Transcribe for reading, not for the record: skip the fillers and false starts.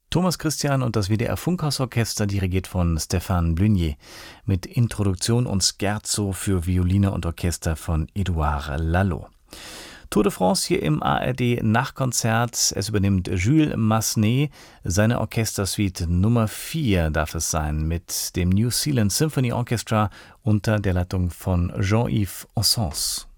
Thomas Christian und das WDR Funkhausorchester, dirigiert von Stéphane Blunier, mit Introduktion und Scherzo für Violine und Orchester von Édouard Lalo. Tour de France hier im ARD Nachkonzert. Es übernimmt Jules Massenet. Seine Orchestersuite Nummer 4 darf es sein, mit dem New Zealand Symphony Orchestra unter der Leitung von Jean-Yves Ossens.